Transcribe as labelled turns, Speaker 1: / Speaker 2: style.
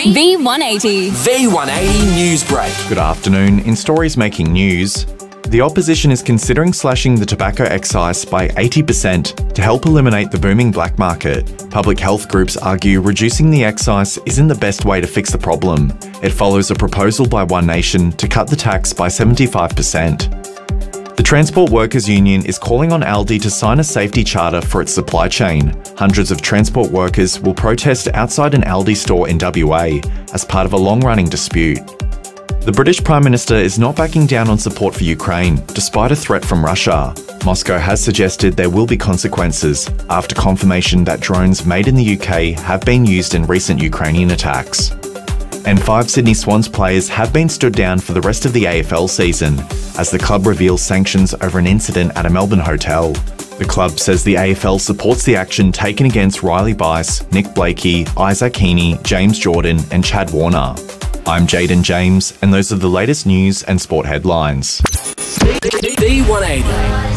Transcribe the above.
Speaker 1: V180.
Speaker 2: V180 News Break.
Speaker 3: Good afternoon. In stories making news, the opposition is considering slashing the tobacco excise by 80% to help eliminate the booming black market. Public health groups argue reducing the excise isn't the best way to fix the problem. It follows a proposal by One Nation to cut the tax by 75%. The Transport Workers Union is calling on Aldi to sign a safety charter for its supply chain. Hundreds of transport workers will protest outside an Aldi store in WA as part of a long-running dispute. The British Prime Minister is not backing down on support for Ukraine, despite a threat from Russia. Moscow has suggested there will be consequences after confirmation that drones made in the UK have been used in recent Ukrainian attacks. And 5 Sydney Swans players have been stood down for the rest of the AFL season, as the club reveals sanctions over an incident at a Melbourne hotel. The club says the AFL supports the action taken against Riley Bice, Nick Blakey, Isaac Heaney, James Jordan and Chad Warner. I'm Jaden James, and those are the latest news and sport headlines.
Speaker 2: V180.